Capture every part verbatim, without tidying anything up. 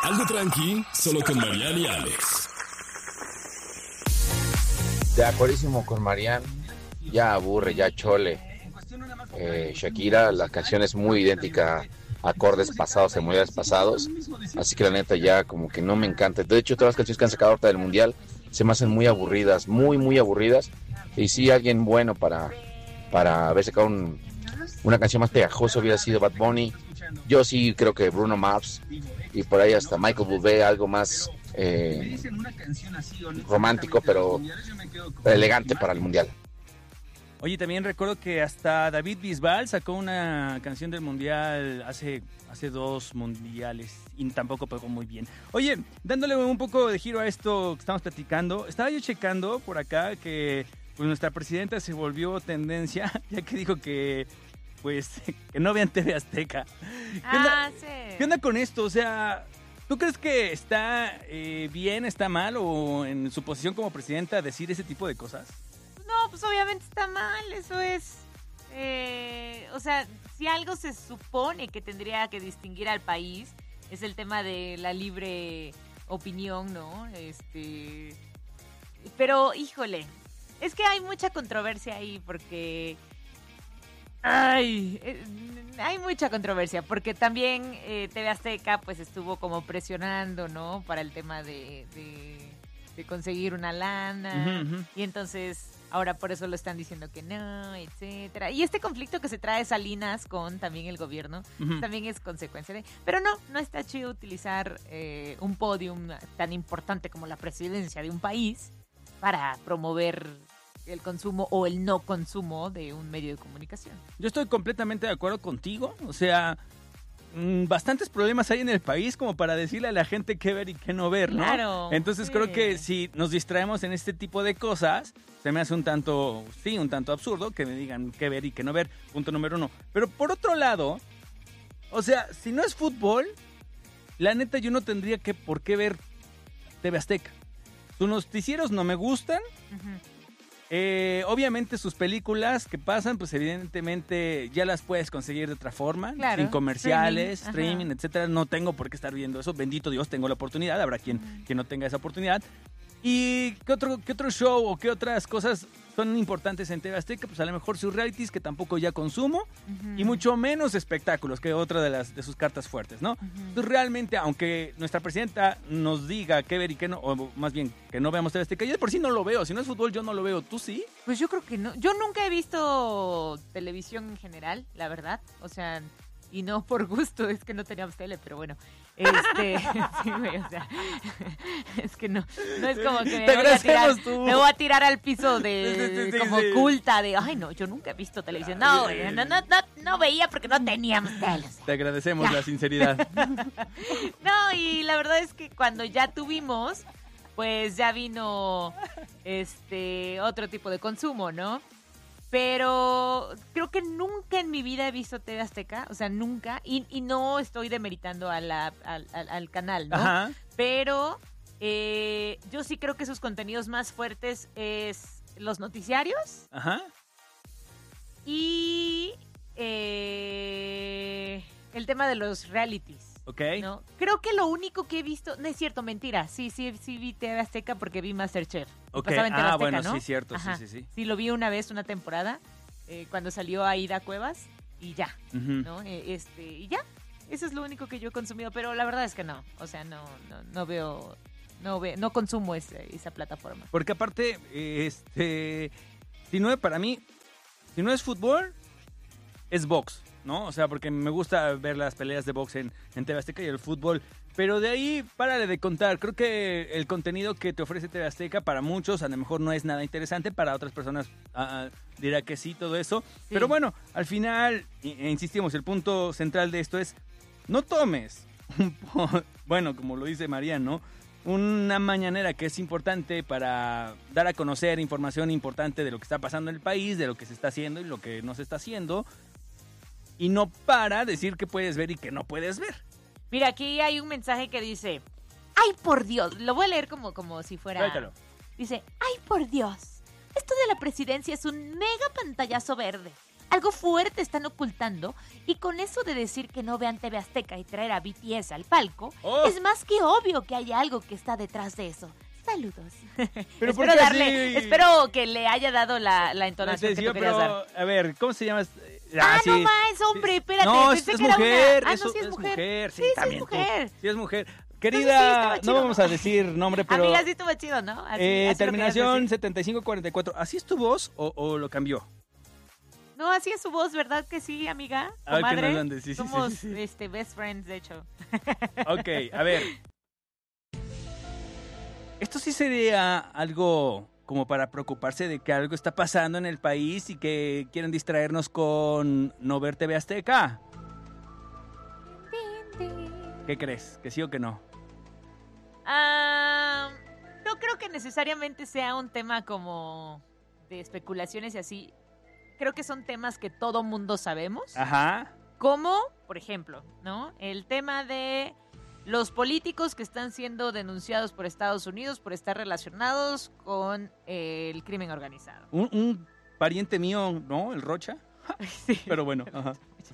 Algo tranqui, solo con Marian y Alex. De acuerdísimo con Marian, ya aburre, ya chole. Eh, Shakira, la canción es muy idéntica a acordes pasados en mundiales pasados, así que la neta ya como que no me encanta. De hecho, todas las canciones que han sacado ahorita del mundial se me hacen muy aburridas, muy, muy aburridas. Y sí, alguien bueno para, para haber sacado un, una canción más pegajosa hubiera sido Bad Bunny. Yo sí creo que Bruno Mars y por ahí hasta Michael Bublé, algo más eh, romántico, pero elegante para el mundial. Oye, también recuerdo que hasta David Bisbal sacó una canción del mundial hace, hace dos mundiales y tampoco pegó muy bien. Oye, dándole un poco de giro a esto que estamos platicando, estaba yo checando por acá que pues, nuestra presidenta se volvió tendencia, ya que dijo que pues que no vean T V Azteca. ¿Qué onda, ah, sí. ¿Qué onda con esto? O sea, ¿tú crees que está eh, bien, está mal o en su posición como presidenta decir ese tipo de cosas? No, pues obviamente está mal, eso es, eh, o sea, si algo se supone que tendría que distinguir al país, es el tema de la libre opinión, ¿no? Este, pero, híjole, es que hay mucha controversia ahí porque, ay, eh, hay mucha controversia porque también eh, T V Azteca pues estuvo como presionando, ¿no? Para el tema de, de, de conseguir una lana Uh-huh, uh-huh. y entonces... Ahora por eso lo están diciendo que no, etcétera. Y este conflicto que se trae Salinas con también el gobierno, uh-huh. también es consecuencia de... Pero no, no está chido utilizar eh, un podium tan importante como la presidencia de un país para promover el consumo o el no consumo de un medio de comunicación. Yo estoy completamente de acuerdo contigo, o sea... bastantes problemas hay en el país como para decirle a la gente qué ver y qué no ver, ¿no? Claro, Entonces sí. creo que si nos distraemos en este tipo de cosas, se me hace un tanto, sí, un tanto absurdo que me digan qué ver y qué no ver, punto número uno. Pero por otro lado, o sea, si no es fútbol, la neta yo no tendría que por qué ver T V Azteca. Sus noticieros no me gustan. Uh-huh. Eh, obviamente sus películas que pasan, pues evidentemente ya las puedes conseguir de otra forma, claro, sin comerciales, streaming, streaming, etcétera. No tengo por qué estar viendo eso. Bendito Dios, tengo la oportunidad. Habrá quien, uh-huh. quien no tenga esa oportunidad. ¿Y qué otro, qué otro show o qué otras cosas son importantes en T V Azteca? Pues a lo mejor sus realities, que tampoco ya consumo, uh-huh. y mucho menos espectáculos, que otra de las de sus cartas fuertes, ¿no? Uh-huh. Entonces realmente, aunque nuestra presidenta nos diga qué ver y qué no, o más bien que no veamos T V Azteca, yo de por sí no lo veo. Si no es fútbol, yo no lo veo. ¿Tú sí? Pues yo creo que no. Yo nunca he visto televisión en general, la verdad. O sea, y no por gusto, es que no teníamos tele, pero bueno. Este, sí, güey, o sea, es que no, no es como que me Te voy a tirar, tú. me voy a tirar al piso de, Sí, sí, sí, como sí. culta de, ay no, yo nunca he visto televisión. No, güey, no, no, no, no veía porque no teníamos tele. O sea. Te agradecemos la sinceridad. No, y la verdad es que cuando ya tuvimos, pues ya vino este otro tipo de consumo, ¿no? Pero creo que nunca en mi vida he visto T V Azteca, o sea, nunca, y, y no estoy demeritando a la, al, al, al canal, ¿no? Ajá. Pero eh, yo sí creo que sus contenidos más fuertes es los noticiarios. Ajá. Y eh, el tema de los realities. Ok. ¿No? Creo que lo único que he visto, no es cierto, mentira, sí, sí, sí vi T V Azteca porque vi MasterChef. Ok, Pasaba en T V ah, Azteca, bueno, ¿no? sí, cierto, Ajá. sí, sí, sí. Sí, lo vi una vez, una temporada, eh, cuando salió Aida Cuevas y ya, Uh-huh. ¿no? Eh, este, y ya, eso es lo único que yo he consumido, pero la verdad es que no, o sea, no, no, no veo, no veo, no consumo ese, esa plataforma. Porque aparte, este, si no es para mí, si no es fútbol, es box, ¿no? O sea, porque me gusta ver las peleas de box en, en T V Azteca y el fútbol. Pero de ahí, párale de contar. Creo que el contenido que te ofrece T V Azteca para muchos a lo mejor no es nada interesante. Para otras personas uh, dirá que sí, todo eso. Sí. Pero bueno, al final, e insistimos, el punto central de esto es no tomes, un bueno, como lo dice María, ¿no? Una mañanera que es importante para dar a conocer información importante de lo que está pasando en el país, de lo que se está haciendo y lo que no se está haciendo. Y no para decir que puedes ver y que no puedes ver. Mira, aquí hay un mensaje que dice, ¡ay, por Dios! Lo voy a leer como, como si fuera... Cuéntalo. Dice, ¡ay, por Dios! Esto de la presidencia es un mega pantallazo verde. algo fuerte están ocultando y con eso de decir que no vean T V Azteca y traer a B T S al palco, Oh. es más que obvio que hay algo que está detrás de eso. Saludos. Pero ¿por espero, qué darle, así? espero que le haya dado la, la No entonación sé, que sí, tú querías pero, dar. a ver, ¿cómo se llama? Ah, sí. no más, hombre, espérate. No, pensé es, que era mujer, una. Ah, eso no, sí es mujer. sí, Sí, sí es también tú. mujer. Sí es mujer. Entonces, sí, Querida, estaba no chido, vamos ¿no? a decir nombre, pero Amiga, sí estuvo chido, ¿no? Así, eh, así lo querías terminación decir. setenta y cinco cuarenta y cuatro. ¿Así es tu voz o, o lo cambió? No, así es su voz, ¿verdad que sí, amiga? A ver, que Comadre. nos mande, sí, sí, sí, Somos sí, sí. Este, best friends, de hecho. Ok, a ver. Esto sí sería algo como para preocuparse de que algo está pasando en el país y que quieren distraernos con no ver T V Azteca. ¿Qué crees? ¿Que sí o que no? Ah, no creo que necesariamente sea un tema como de especulaciones y así. Creo que son temas que todo mundo sabemos. Ajá. Como, por ejemplo, ¿no? El tema de los políticos que están siendo denunciados por Estados Unidos por estar relacionados con eh, el crimen organizado. Un, un pariente mío, ¿no? El Rocha. Sí. Pero bueno, ajá.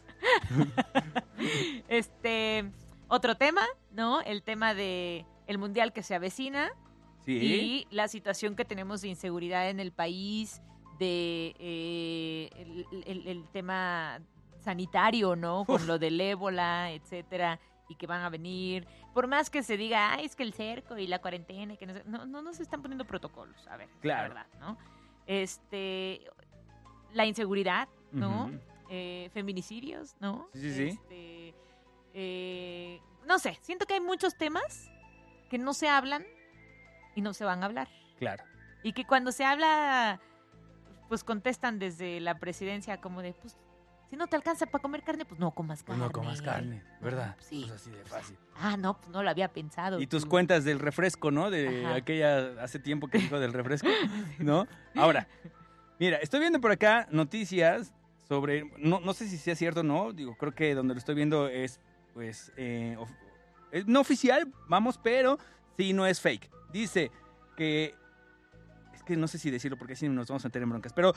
Este, otro tema, ¿no? El tema de el mundial que se avecina Sí. y la situación que tenemos de inseguridad en el país, de eh, el, el- el tema sanitario, ¿no? Con Uf. lo del ébola, etcétera, y que van a venir. Por más que se diga, ay, es que el cerco y la cuarentena, y que no, sé", no, no, no se están poniendo protocolos, a ver, Claro. la verdad, ¿no? Este, la inseguridad, ¿no? Ujú. Eh, feminicidios, ¿no? Sí, sí, sí. Este, eh, no sé, siento que hay muchos temas que no se hablan y no se van a hablar. Claro. Y que cuando se habla, pues contestan desde la presidencia como de, pues, si no te alcanza para comer carne, pues no comas Pues carne. no comas carne, ¿verdad? No, sí. Pues así de fácil. Ah, no, pues no lo había pensado. Y tus tú. cuentas del refresco, ¿no? De Ajá. aquella, hace tiempo que dijo del refresco, ¿no? Ahora, mira, estoy viendo por acá noticias sobre, no, no sé si sea cierto o no, digo, creo que donde lo estoy viendo es, pues, eh, of- eh, no oficial, vamos, pero sí no es fake. Dice que, es que no sé si decirlo porque así nos vamos a meter en broncas, pero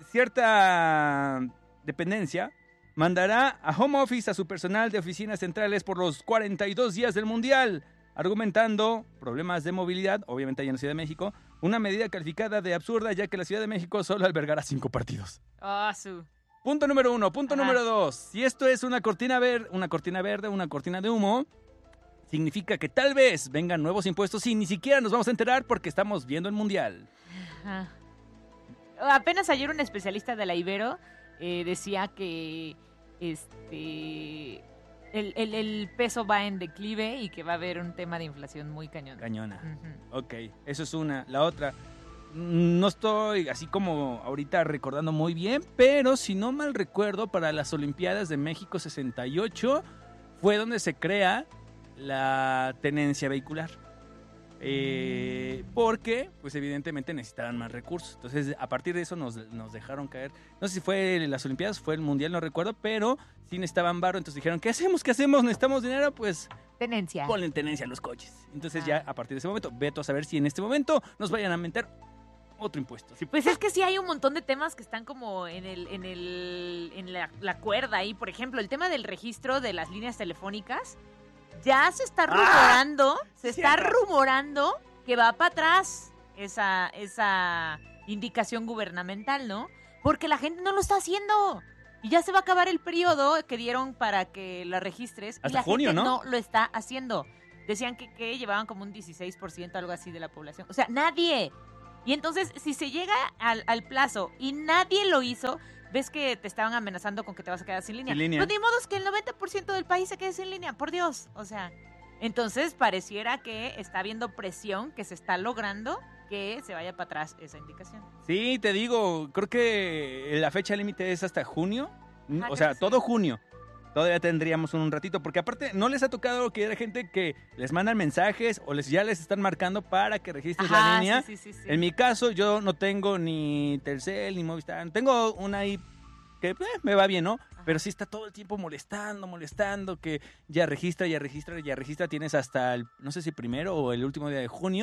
cierta dependencia mandará a home office a su personal de oficinas centrales por los cuarenta y dos días del Mundial, argumentando problemas de movilidad, obviamente allá en la Ciudad de México, una medida calificada de absurda ya que la Ciudad de México solo albergará cinco partidos. Ah, su. Punto número uno. Punto Ajá. número dos. Si esto es una cortina, ver, una cortina verde, una cortina de humo, significa que tal vez vengan nuevos impuestos y ni siquiera nos vamos a enterar porque estamos viendo el Mundial. Ajá. Apenas ayer un especialista de la Ibero eh, decía que este el, el- el peso va en declive y que va a haber un tema de inflación muy cañón. Cañona. Ujú. Ok, eso es una. La otra, mm, no estoy así como ahorita recordando muy bien, pero si no mal recuerdo, para las Olimpiadas de México sesenta y ocho fue donde se crea la tenencia vehicular. Eh, porque, pues evidentemente necesitaban más recursos. Entonces, a partir de eso nos, nos dejaron caer. No sé si fue las Olimpiadas, fue el Mundial, no recuerdo, pero sí necesitaban varo. Entonces dijeron, ¿qué hacemos? ¿Qué hacemos? ¿Necesitamos dinero? Pues Tenencia. ponle en tenencia a los coches. Entonces Ah. ya a partir de ese momento, veto a saber si en este momento nos vayan a meter otro impuesto. Sí, Pues es que sí hay un montón de temas que están como en el, en el, en la, la cuerda ahí. Por ejemplo, el tema del registro de las líneas telefónicas. Ya se está rumorando, se está cierto. rumorando que va para atrás esa, esa indicación gubernamental, ¿no? Porque la gente no lo está haciendo. Y ya se va a acabar el periodo que dieron para que la registres. y Hasta la junio, gente ¿no? no lo está haciendo. Decían que, que llevaban como un dieciséis por ciento, algo así de la población. O sea, nadie. Y entonces, si se llega al, al plazo y nadie lo hizo, ves que te estaban amenazando con que te vas a quedar sin línea. Sin línea. Pues ni modo es que el noventa por ciento del país se quede sin línea, por Dios. O sea, entonces pareciera que está habiendo presión, que se está logrando que se vaya para atrás esa indicación. Sí, te digo, creo que la fecha límite es hasta junio. Ajá, o sea, creo que todo sí. junio. Todavía tendríamos un ratito, porque aparte no les ha tocado que haya gente que les mandan mensajes o les ya les están marcando para que registres la Ajá, línea. sí, sí, sí, sí. En mi caso, yo no tengo ni Telcel ni Movistar. Tengo una ahí que eh, me va bien, ¿no? Pero sí está todo el tiempo molestando, molestando, que ya registra, ya registra, ya registra. Tienes hasta el, no sé si primero o el último día de junio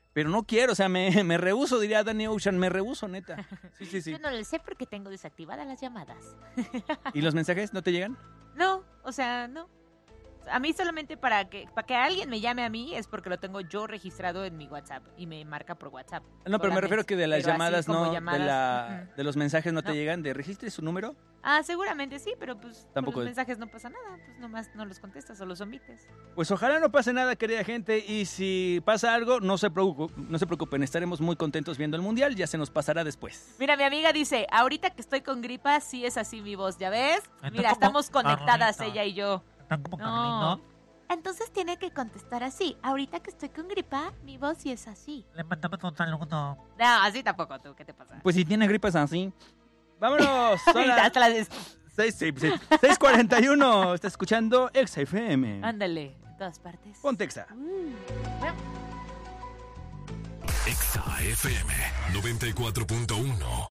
pero no quiero, o sea, me, me rehúso, diría Danny Ocean, me rehúso, neta. Sí, sí, sí. Yo no lo sé porque tengo desactivadas las llamadas. ¿Y los mensajes no te llegan? No, o sea, no. A mí solamente para que para que alguien me llame a mí es porque lo tengo yo registrado en mi WhatsApp y me marca por WhatsApp. No, pero me refiero que de las Pero así llamadas, como no, llamadas, de, la, uh-huh. de los mensajes no te No. llegan, de registre su número. Ah, seguramente sí, pero pues Tampoco. con los mensajes no pasa nada, pues nomás no los contestas o los omites. Pues ojalá no pase nada, querida gente, y si pasa algo, no se preocupen, no se preocupen, estaremos muy contentos viendo el Mundial, ya se nos pasará después. Mira, mi amiga dice, ahorita que estoy con gripa, sí es así mi voz, ¿ya ves? Entonces, Mira, ¿cómo? estamos conectadas Carlito. ella y yo. Están como No. Carlito. Entonces tiene que contestar así. Ahorita que estoy con gripa, mi voz sí es así. Le mandamos un saludo. No, así tampoco tú, ¿qué te pasa? Pues si tiene gripas así. Vámonos, son las Hasta las... seis, seis, seis, seis cuarenta y uno, está escuchando Exa F M. Ándale, en todas partes. Ponte Exa. Uh. Exa F M noventa y cuatro punto uno.